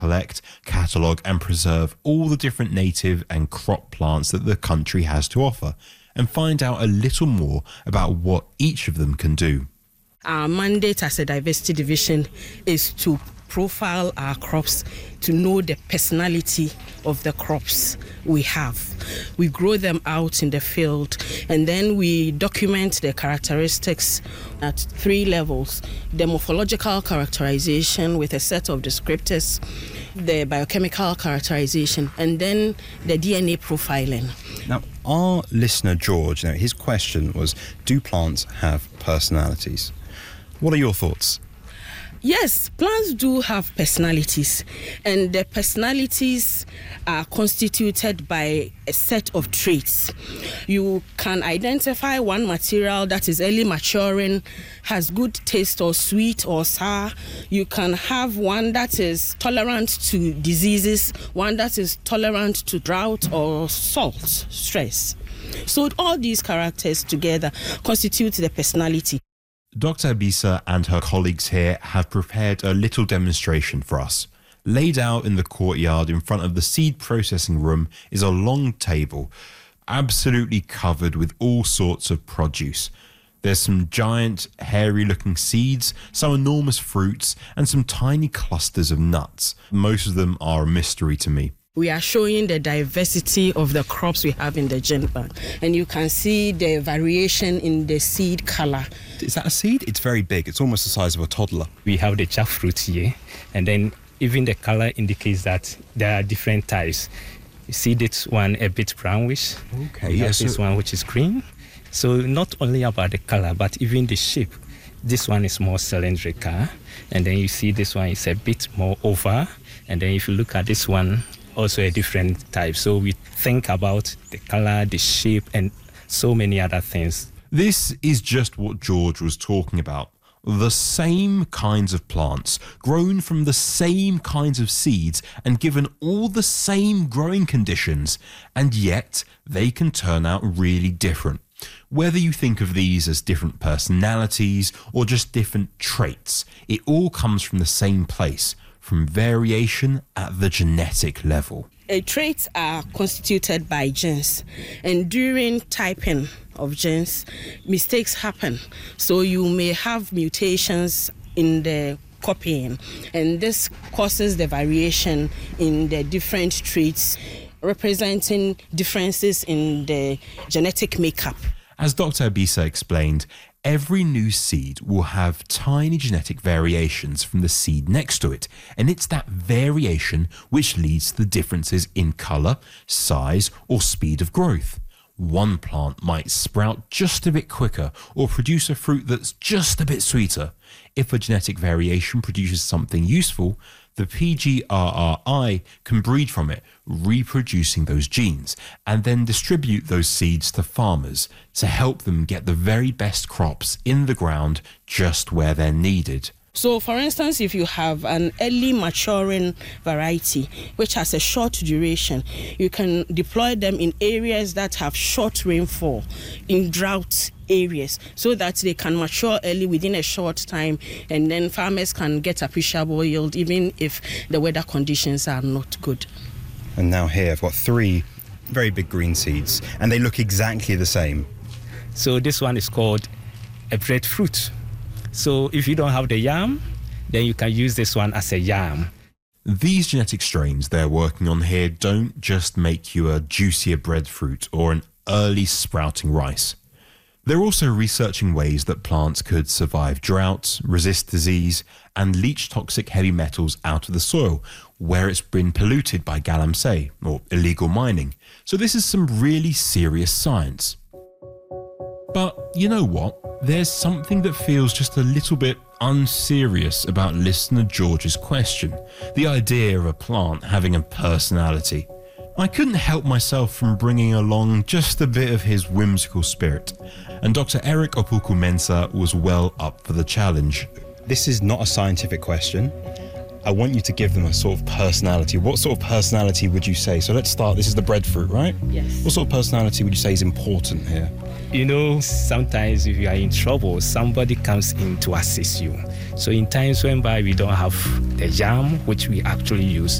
collect, catalogue and preserve all the different native and crop plants that the country has to offer and find out a little more about what each of them can do. Our mandate as a diversity division is to profile our crops, to know the personality of the crops we have. We grow them out in the field and then we document the characteristics at 3 levels: the morphological characterization with a set of descriptors, the biochemical characterization, and then the DNA profiling. Now, our listener George, his question was, do plants have personalities? What are your thoughts? Yes, plants do have personalities, and the personalities are constituted by a set of traits. You can identify one material that is early maturing, has good taste or sweet or sour. You can have one that is tolerant to diseases, one that is tolerant to drought or salt stress. So all these characters together constitute the personality. Dr. Ebisa and her colleagues here have prepared a little demonstration for us. Laid out in the courtyard in front of the seed processing room is a long table, absolutely covered with all sorts of produce. There's some giant, hairy-looking seeds, some enormous fruits, and some tiny clusters of nuts. Most of them are a mystery to me. We are showing the diversity of the crops we have in the gene bank, and you can see the variation in the seed color. Is that a seed? It's very big. It's almost the size of a toddler. We have the jackfruit here, and then even the color indicates that there are different types. You see this one a bit brownish. Okay, yes. This one which is green. So not only about the color, but even the shape. This one is more cylindrical, and then you see this one is a bit more oval, and then if you look at this one, also a different type. So we think about the color, the shape, and so many other things. This is just what George was talking about. The same kinds of plants, grown from the same kinds of seeds and given all the same growing conditions, and yet they can turn out really different. Whether you think of these as different personalities or just different traits, it all comes from the same place, from variation at the genetic level. Traits are constituted by genes, and during typing of genes, mistakes happen. So you may have mutations in the copying, and this causes the variation in the different traits, representing differences in the genetic makeup. As Dr. Ebisa explained, every new seed will have tiny genetic variations from the seed next to it, and it's that variation which leads to the differences in colour, size, or speed of growth. One plant might sprout just a bit quicker or produce a fruit that's just a bit sweeter. If a genetic variation produces something useful, the PGRRI can breed from it, reproducing those genes, and then distribute those seeds to farmers to help them get the very best crops in the ground just where they're needed. So, for instance, if you have an early maturing variety which has a short duration, you can deploy them in areas that have short rainfall, in drought areas, so that they can mature early within a short time, and then farmers can get appreciable yield even if the weather conditions are not good. And now here I've got 3 very big green seeds, and they look exactly the same. So this one is called a breadfruit. So if you don't have the yam, then you can use this one as a yam. These genetic strains they're working on here don't just make you a juicier breadfruit or an early sprouting rice. They're also researching ways that plants could survive droughts, resist disease, and leach toxic heavy metals out of the soil where it's been polluted by galamsey, or illegal mining. So this is some really serious science. But you know what? There's something that feels just a little bit unserious about listener George's question, the idea of a plant having a personality. I couldn't help myself from bringing along just a bit of his whimsical spirit, and Dr. Eric Opoku-Mensah was well up for the challenge. This is not a scientific question. I want you to give them a sort of personality. What sort of personality would you say? So let's start. This is the breadfruit, right? Yes. What sort of personality would you say is important here? You know, sometimes if you are in trouble, somebody comes in to assist you. So in times whereby we don't have the jam, which we actually use,